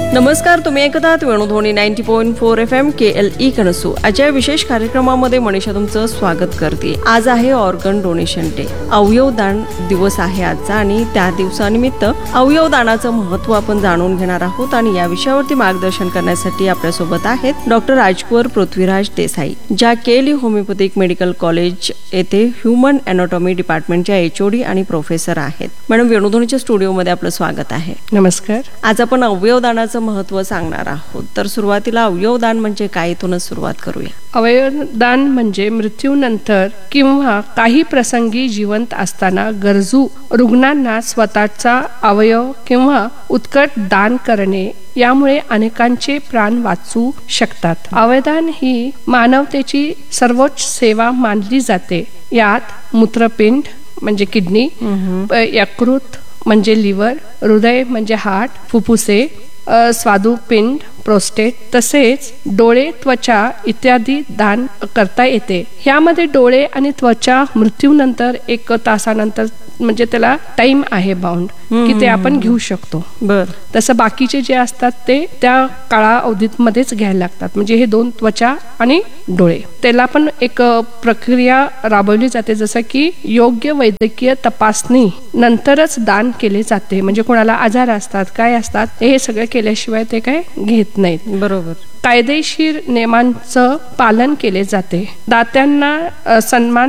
नमस्कार, तुम्ही ऐकत आहात वेणुध्वनी 90.4 FM KLE कणसू. आजच्या विशेष कार्यक्रमामध्ये मनीषा तुमचं स्वागत करते. आज आहे ऑर्गन डोनेशन डे, अवयवदान दिवस आहे आजचा, आणि त्या दिवसानिमित्त अवयवदानाचं महत्त्व आपण जाणून घेणार आहोत. आणि या विषयावरती मार्गदर्शन करण्यासाठी आपल्यासोबत आहेत डॉक्टर राजकुवर पृथ्वीराज देसाई, ज्या KLE होमिओपॅथिक मेडिकल कॉलेज येथे ह्युमन अॅनाटॉमी डिपार्टमेंटच्या HOD आणि प्रोफेसर आहेत. मॅडम, वेणुध्वनीच्या स्टुडिओमध्ये आपलं स्वागत आहे. नमस्कार. आज आपण अवयवदानाचं महत्त्व सांगणार आहोत. तर सुरुवातीला अवयवदान म्हणजे काय, इथूनच सुरुवात करूया. अवयवदान म्हणजे मृत्यूनंतर किंवा काही प्रसंगी जिवंत असताना गरजू रुग्णांना स्वतःचा अवयव किंवा उत्कट दान करणे. यामुळे अनेकांचे प्राण वाचू शकतात. अवयवदान ही मानवतेची सर्वोच्च सेवा मानली जाते. यात मूत्रपिंड म्हणजे किडनी, यकृत म्हणजे लिव्हर, हृदय म्हणजे हार्ट, फुफ्फुसे, स्वादुपिंड, प्रोस्टेट तसेच डोळे, त्वचा इत्यादी दान करता येते. ह्यामध्ये डोळे आणि त्वचा मृत्यूनंतर 1 तासानंतर म्हणजे त्याला टाइम आहे बाउंड की ते आपण घेऊ शकतो. तसं बाकीचे जे असतात ते त्या काळावधीत मध्येच घ्यायला लागतात. म्हणजे हे 2 त्वचा आणि डोळे, त्याला पण एक प्रक्रिया राबवली जाते, जसं की योग्य वैद्यकीय तपासणी नंतरच दान केले जाते. म्हणजे कोणाला आजार असतात, काय असतात, हे सगळे केल्याशिवाय ते काय घेत नाहीत. बरोबर. कायदेशीर नियमांचं पालन केले जाते. दात्यांना सन्मान